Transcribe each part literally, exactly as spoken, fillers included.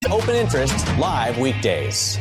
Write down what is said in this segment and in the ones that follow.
Open Interest, live weekdays.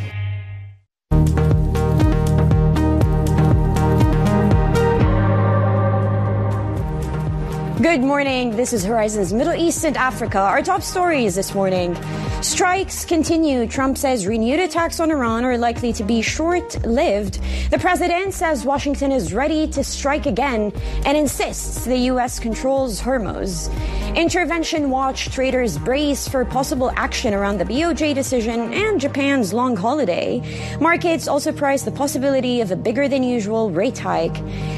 Good morning. This is Horizon's Middle East and Africa. Our top stories this morning. Strikes continue. Trump says renewed attacks on Iran are likely to be short-lived. The president says Washington is ready to strike again and insists the U S controls Hormuz. Intervention Watch traders brace for possible action around the B O J decision and Japan's long holiday. Markets also price the possibility of a bigger than usual rate hike.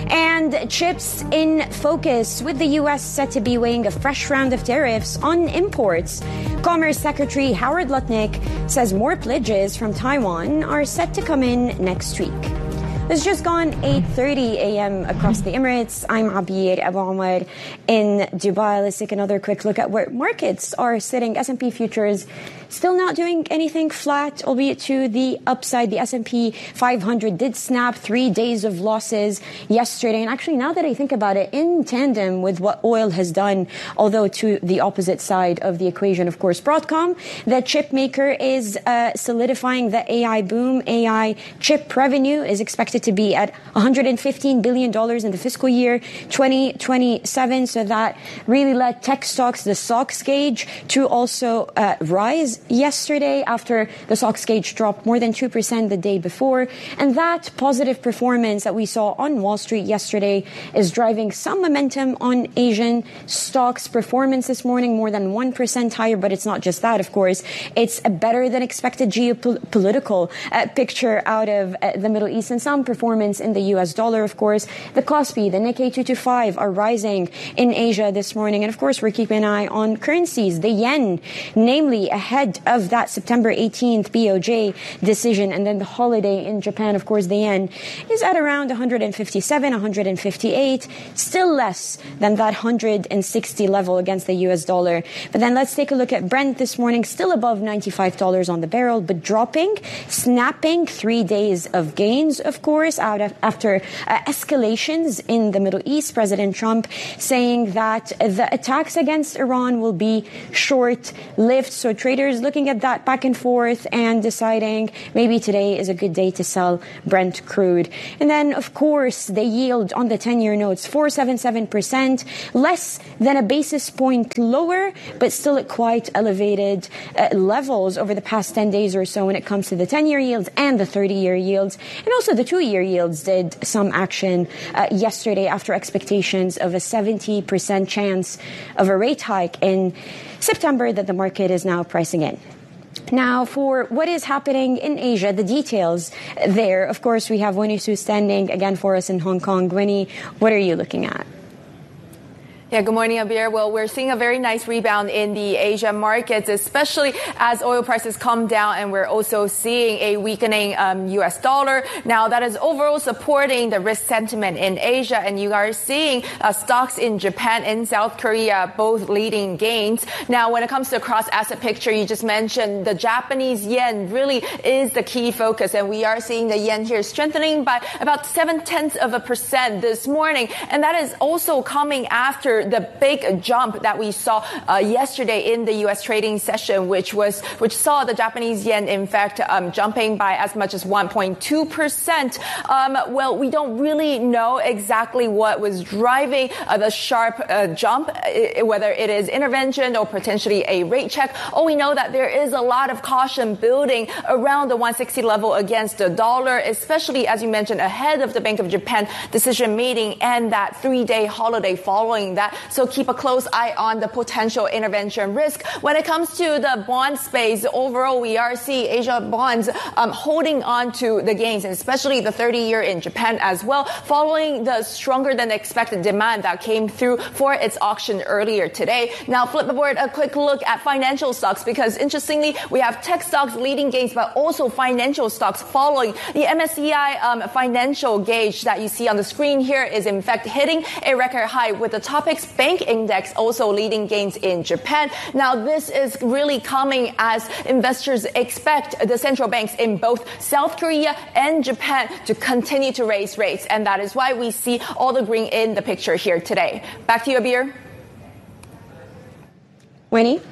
And chips in focus, with the U S set to be weighing a fresh round of tariffs on imports. Commerce Secretary Howard Lutnick says more pledges from Taiwan are set to come in next week. It's just gone eight thirty a.m. across the Emirates. I'm Abir Abu Omar in Dubai. Let's take another quick look at where markets are sitting. S and P futures still not doing anything, flat, albeit to the upside. The S and P five hundred did snap three days of losses yesterday. And actually, now that I think about it, in tandem with what oil has done, although to the opposite side of the equation, of course, Broadcom, the chip maker, is uh, solidifying the A I boom. A I chip revenue is expected to be at one hundred fifteen billion dollars in the fiscal year twenty twenty-seven. So that really led tech stocks, the S O X gauge, to also uh, rise yesterday after the S O X gauge dropped more than two percent the day before. And that positive performance that we saw on Wall Street yesterday is driving some momentum on Asian stocks. Performance this morning more than one percent higher, but it's not just that, of course. It's a better than expected geopolitical uh, picture out of uh, the Middle East, and some performance in the U S dollar, of course. The Kospi, the Nikkei two twenty-five are rising in Asia this morning. And of course, we're keeping an eye on currencies. The yen, namely ahead of that September eighteenth B O J decision, and then the holiday in Japan. Of course, the yen is at around one hundred fifty-seven, one hundred fifty-eight, still less than that one hundred sixty level against the U S dollar. But then let's take a look at Brent this morning, still above ninety-five dollars on the barrel, but dropping, snapping three days of gains, of course, out of, after uh, escalations in the Middle East. President Trump saying that the attacks against Iran will be short-lived. So traders looking at that back and forth and deciding maybe today is a good day to sell Brent crude. And then, of course, the yield on the ten-year notes, four point seven seven percent, less than a basis point lower, but still at quite elevated uh, levels over the past ten days or so when it comes to the ten-year yields and the thirty-year yields. And also the two-year yields did some action uh, yesterday after expectations of a seventy percent chance of a rate hike in September that the market is now pricing in. Now, for what is happening in Asia, the details there, of course, we have Winnie Su standing again for us in Hong Kong. Winnie, what are you looking at? Yeah, good morning, Abir. Well, we're seeing a very nice rebound in the Asia markets, especially as oil prices come down, and we're also seeing a weakening um, U S dollar. Now, that is overall supporting the risk sentiment in Asia, and you are seeing uh, stocks in Japan and South Korea both leading gains. Now, when it comes to the cross-asset picture, you just mentioned the Japanese yen really is the key focus, and we are seeing the yen here strengthening by about seven-tenths of a percent this morning, and that is also coming after the big jump that we saw uh, yesterday in the U S trading session, which was which saw the Japanese yen, in fact, um, jumping by as much as one point two percent. Um, well, we don't really know exactly what was driving uh, the sharp uh, jump, uh, whether it is intervention or potentially a rate check. Oh, we know that there is a lot of caution building around the one sixty level against the dollar, especially, as you mentioned, ahead of the Bank of Japan decision meeting and that three-day holiday following that. So keep a close eye on the potential intervention risk. When it comes to the bond space, overall, we are seeing Asia bonds um, holding on to the gains, and especially the thirty-year in Japan as well, following the stronger than expected demand that came through for its auction earlier today. Now, flip the board, a quick look at financial stocks, because interestingly, we have tech stocks leading gains, but also financial stocks following. The M S C I um, financial gauge that you see on the screen here is in fact hitting a record high, with the Topix Bank Index also leading gains in Japan. Now, this is really coming as investors expect the central banks in both South Korea and Japan to continue to raise rates, and that is why we see all the green in the picture here today. Back to you, Abir. Winnie?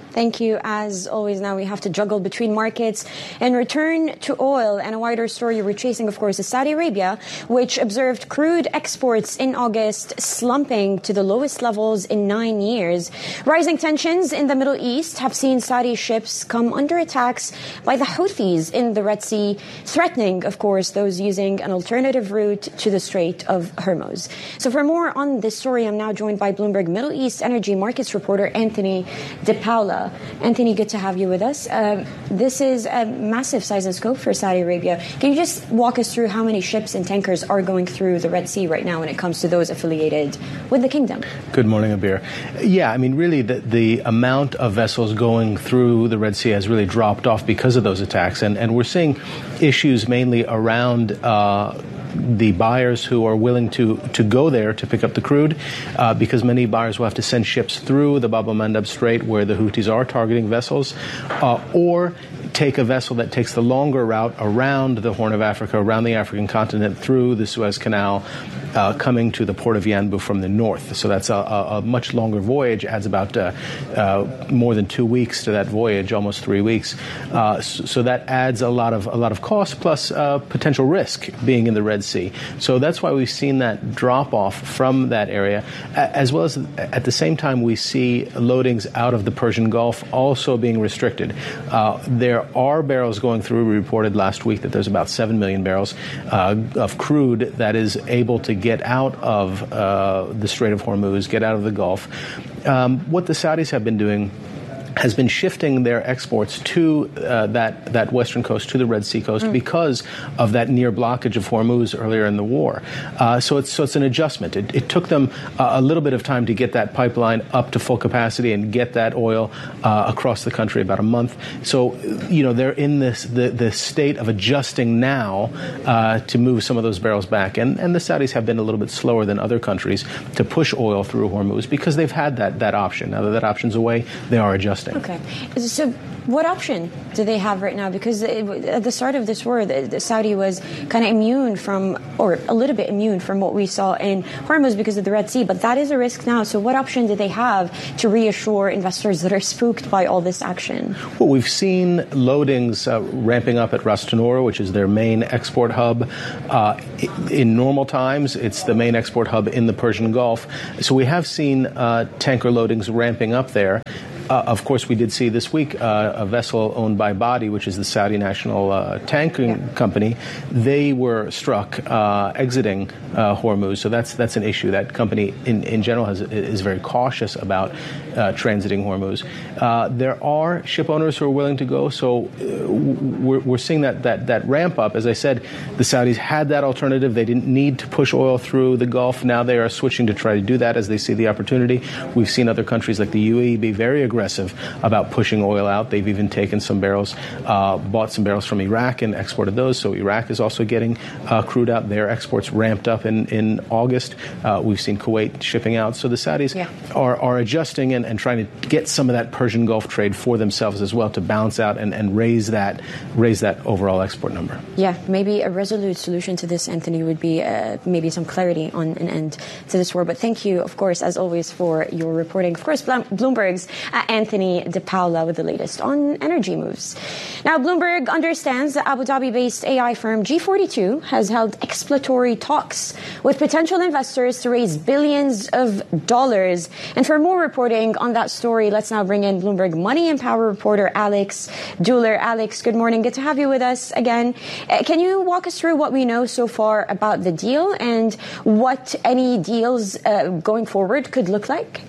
Thank you. As always, now we have to juggle between markets and return to oil. And a wider story we're chasing, of course, is Saudi Arabia, which observed crude exports in August slumping to the lowest levels in nine years. Rising tensions in the Middle East have seen Saudi ships come under attacks by the Houthis in the Red Sea, threatening, of course, those using an alternative route to the Strait of Hormuz. So for more on this story, I'm now joined by Bloomberg Middle East energy markets reporter Anthony DePaula. Anthony, good to have you with us. Uh, this is a massive size and scope for Saudi Arabia. Can you just walk us through how many ships and tankers are going through the Red Sea right now when it comes to those affiliated with the kingdom? Good morning, Abir. Yeah, I mean, really, the, the amount of vessels going through the Red Sea has really dropped off because of those attacks. And, and we're seeing issues mainly around uh, the buyers who are willing to, to go there to pick up the crude, uh, because many buyers will have to send ships through the Bab el-Mandab Strait where the Houthis are targeting vessels, uh, or take a vessel that takes the longer route around the Horn of Africa, around the African continent, through the Suez Canal, uh, coming to the port of Yanbu from the north. So that's a, a, a much longer voyage, adds about uh, uh, more than two weeks to that voyage, almost three weeks. Uh, so, so that adds a lot of a lot of cost, plus uh, potential risk being in the Red Sea. So that's why we've seen that drop off from that area, as well as at the same time we see loadings out of the Persian Gulf also being restricted. Uh, there are barrels going through. We reported last week that there's about seven million barrels uh, of crude that is able to get out of uh, the Strait of Hormuz, get out of the Gulf. Um, what the Saudis have been doing has been shifting their exports to uh, that that western coast, to the Red Sea coast, mm. because of that near blockage of Hormuz earlier in the war. Uh, so it's so it's an adjustment. It, it took them uh, a little bit of time to get that pipeline up to full capacity and get that oil uh, across the country, about a month. So, you know, they're in this the, the state of adjusting now uh, to move some of those barrels back. And, and the Saudis have been a little bit slower than other countries to push oil through Hormuz because they've had that, that option. Now that that option's away, they are adjusting. Okay. So what option do they have right now? Because it, at the start of this war, the, the Saudi was kind of immune from, or a little bit immune from what we saw in Hormuz because of the Red Sea. But that is a risk now. So what option do they have to reassure investors that are spooked by all this action? Well, we've seen loadings uh, ramping up at Ras Tanura, which is their main export hub. Uh, in normal times, it's the main export hub in the Persian Gulf. So we have seen uh, tanker loadings ramping up there. Uh, of course, we did see this week uh, a vessel owned by Badi, which is the Saudi national uh, tanking yeah. company. They were struck uh, exiting uh, Hormuz, so that's that's an issue. That company, in, in general, has, is very cautious about uh, transiting Hormuz. Uh, there are ship owners who are willing to go, so uh, we're, we're seeing that, that that ramp up. As I said, the Saudis had that alternative. They didn't need to push oil through the Gulf. Now they are switching to try to do that as they see the opportunity. We've seen other countries like the U A E be very aggressive about pushing oil out. They've even taken some barrels, uh, bought some barrels from Iraq and exported those. So Iraq is also getting uh, crude out. Their exports ramped up in, in August. Uh, we've seen Kuwait shipping out. So the Saudis yeah. are, are adjusting and, and trying to get some of that Persian Gulf trade for themselves as well to balance out and, and raise that raise that overall export number. Yeah, maybe a resolute solution to this, Anthony, would be uh, maybe some clarity on an end to this war. But thank you, of course, as always, for your reporting. Of course, Bloomberg's uh, Anthony DePaula with the latest on energy moves. Now, Bloomberg understands that Abu Dhabi-based A I firm G forty-two has held exploratory talks with potential investors to raise billions of dollars. And for more reporting on that story, let's now bring in Bloomberg Money and Power reporter Alex Dueller. Alex, good morning. Good to have you with us again. Uh, can you walk us through what we know so far about the deal and what any deals uh, going forward could look like?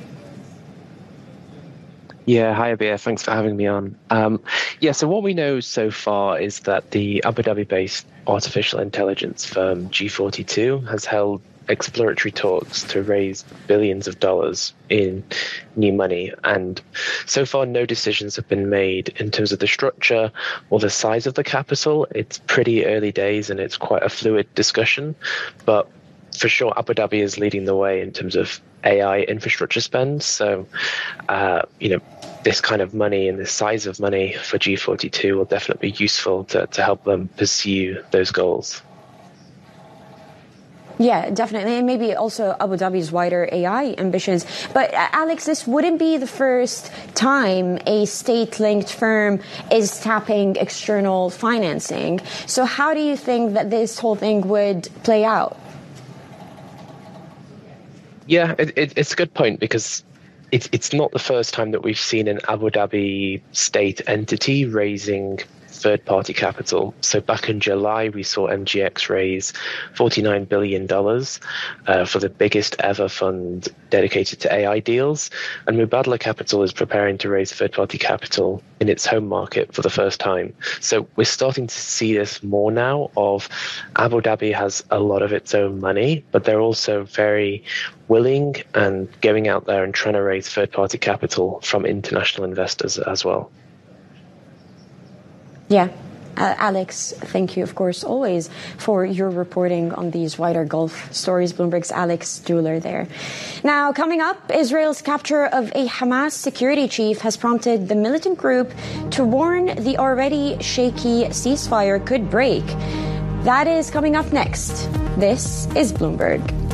Yeah, hi, Abir. Thanks for having me on. Um, yeah, so what we know so far is that the Abu Dhabi-based artificial intelligence firm G forty-two has held exploratory talks to raise billions of dollars in new money. And so far, no decisions have been made in terms of the structure or the size of the capital. It's pretty early days and it's quite a fluid discussion. But for sure, Abu Dhabi is leading the way in terms of A I infrastructure spend. So, uh, you know, this kind of money and this size of money for G forty-two will definitely be useful to, to help them pursue those goals. Yeah, definitely. And maybe also Abu Dhabi's wider A I ambitions. But uh, Alex, this wouldn't be the first time a state-linked firm is tapping external financing. So how do you think that this whole thing would play out? Yeah, it, it, it's a good point because it's it's not the first time that we've seen an Abu Dhabi state entity raising third-party capital. So back in July, we saw M G X raise forty-nine billion dollars uh, for the biggest ever fund dedicated to A I deals. And Mubadala Capital is preparing to raise third-party capital in its home market for the first time. So we're starting to see this more now of Abu Dhabi has a lot of its own money, but they're also very willing and going out there and trying to raise third-party capital from international investors as well. Yeah. Uh, Alex, thank you, of course, always for your reporting on these wider Gulf stories. Bloomberg's Alex Dueller there. Now, coming up, Israel's capture of a Hamas security chief has prompted the militant group to warn the already shaky ceasefire could break. That is coming up next. This is Bloomberg.